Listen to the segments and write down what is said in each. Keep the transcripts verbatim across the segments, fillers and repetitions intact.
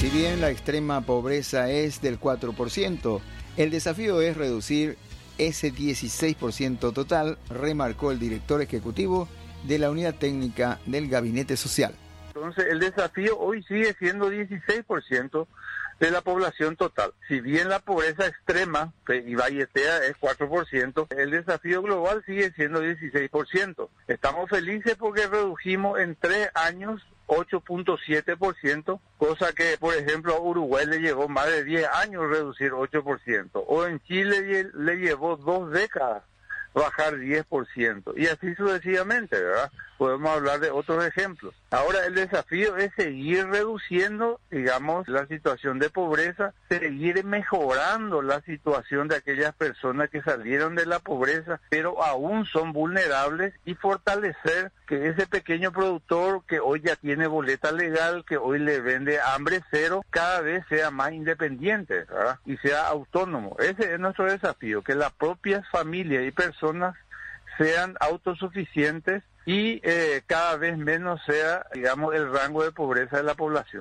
Si bien la extrema pobreza es del cuatro por ciento, el desafío es reducir ese dieciséis por ciento total, remarcó el director ejecutivo de la Unidad Técnica del Gabinete Social. Entonces, el desafío hoy sigue siendo dieciséis por ciento de la población total. Si bien la pobreza extrema y valletea es cuatro por ciento, el desafío global sigue siendo dieciséis por ciento. Estamos felices porque redujimos en tres años ocho punto siete por ciento, cosa que, por ejemplo, a Uruguay le llevó más de diez años reducir ocho por ciento, o en Chile le llevó dos décadas bajar diez por ciento, y así sucesivamente, ¿verdad? Podemos hablar de otros ejemplos. Ahora el desafío es seguir reduciendo, digamos, la situación de pobreza, seguir mejorando la situación de aquellas personas que salieron de la pobreza, pero aún son vulnerables, y fortalecer que ese pequeño productor que hoy ya tiene boleta legal, que hoy le vende hambre cero, cada vez sea más independiente, ¿verdad? Y sea autónomo. Ese es nuestro desafío, que las propias familias y personas sean autosuficientes y eh, cada vez menos sea, digamos, el rango de pobreza de la población.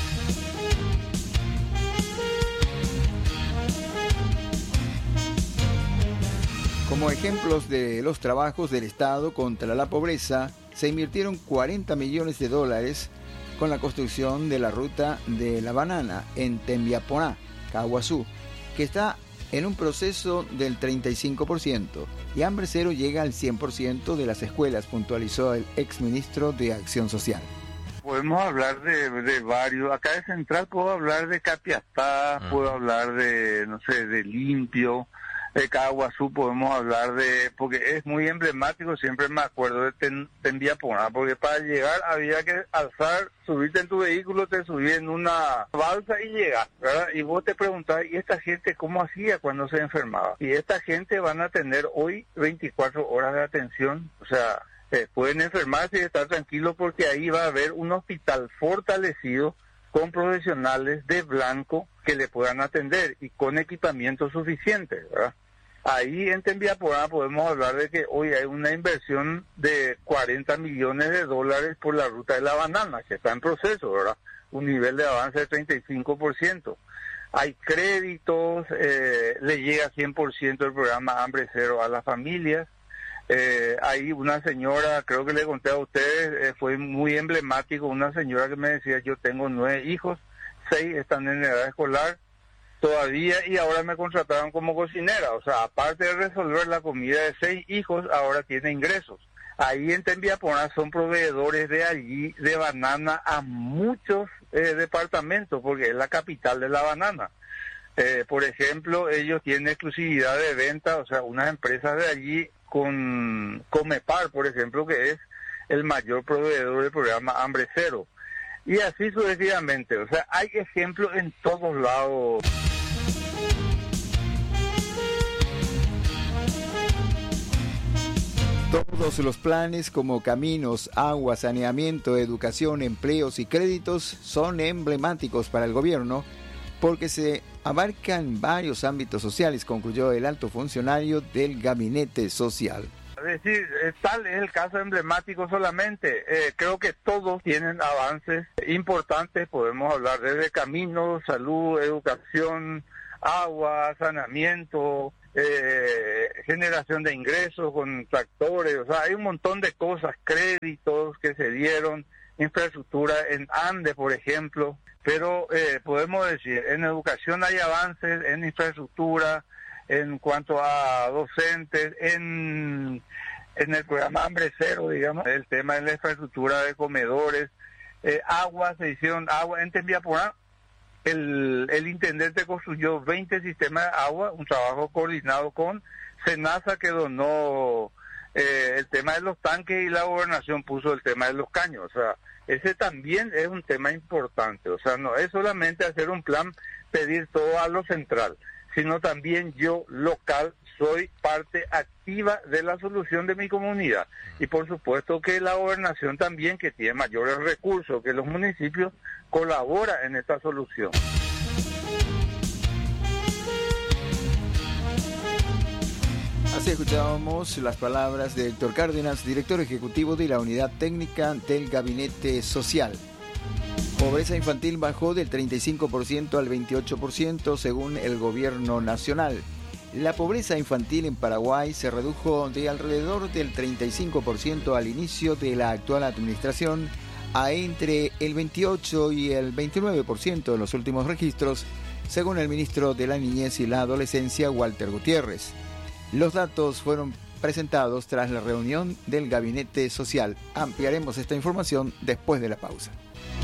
Como ejemplos de los trabajos del Estado contra la pobreza, se invirtieron cuarenta millones de dólares con la construcción de la ruta de la banana en Tembiaponá, Caguazú, que está en un proceso del treinta y cinco por ciento, y hambre cero llega al cien por ciento de las escuelas, puntualizó el exministro de Acción Social. Podemos hablar de, de varios, acá de Central puedo hablar de Capiatá, uh-huh. puedo hablar de, no sé, de Limpio, de Caguazú podemos hablar de, porque es muy emblemático, siempre me acuerdo de ten, Tembiaponá, porque para llegar había que alzar, subirte en tu vehículo, te subí en una balsa y llegas, ¿verdad? Y vos te preguntás, ¿y esta gente cómo hacía cuando se enfermaba? Y esta gente van a tener hoy veinticuatro horas de atención, o sea, eh, pueden enfermarse y estar tranquilos porque ahí va a haber un hospital fortalecido con profesionales de blanco que le puedan atender y con equipamiento suficiente, ¿verdad? Ahí en Tembiaponá podemos hablar de que hoy hay una inversión de cuarenta millones de dólares por la ruta de la banana, que está en proceso, ¿verdad? Un nivel de avance de treinta y cinco por ciento. Hay créditos, eh, le llega cien por ciento el programa Hambre Cero a las familias. Eh, hay una señora, creo que le conté a ustedes, eh, fue muy emblemático, una señora que me decía, yo tengo nueve hijos, seis están en edad escolar todavía y ahora me contrataron como cocinera, o sea, aparte de resolver la comida de seis hijos, ahora tiene ingresos. Ahí en Tembiaponá son proveedores de allí de banana a muchos eh, departamentos, porque es la capital de la banana. Eh, por ejemplo, ellos tienen exclusividad de venta, o sea, unas empresas de allí con Comepar, por ejemplo, que es el mayor proveedor del programa Hambre Cero. Y así sucesivamente, o sea, hay ejemplos en todos lados. Todos los planes como caminos, agua, saneamiento, educación, empleos y créditos son emblemáticos para el gobierno porque se abarcan varios ámbitos sociales, concluyó el alto funcionario del Gabinete Social. Es decir, tal es el caso emblemático solamente. Eh, creo que todos tienen avances importantes, podemos hablar desde caminos, salud, educación, agua, saneamiento, eh, generación de ingresos con tractores, o sea, hay un montón de cosas, créditos que se dieron, infraestructura en Andes, por ejemplo, pero eh, podemos decir, en educación hay avances, en infraestructura, en cuanto a docentes, en, en el programa Hambre Cero, digamos, el tema de la infraestructura de comedores, eh, agua, se hicieron agua en Tembiaponá. El, el intendente construyó veinte sistemas de agua, un trabajo coordinado con SENASA que donó eh, el tema de los tanques y la gobernación puso el tema de los caños. O sea, ese también es un tema importante. O sea, no es solamente hacer un plan, pedir todo a lo central, sino también yo, local, soy parte activa de la solución de mi comunidad. Y por supuesto que la gobernación también, que tiene mayores recursos que los municipios, colabora en esta solución. Así escuchábamos las palabras de Héctor Cárdenas, director ejecutivo de la Unidad Técnica del Gabinete Social. pobreza infantil bajó del treinta y cinco por ciento al veintiocho por ciento según el gobierno nacional. La pobreza infantil en Paraguay se redujo de alrededor del treinta y cinco por ciento al inicio de la actual administración a entre el veintiocho y el veintinueve por ciento en los últimos registros, según el ministro de la Niñez y la Adolescencia, Walter Gutiérrez. Los datos fueron presentados tras la reunión del Gabinete Social. Ampliaremos esta información después de la pausa.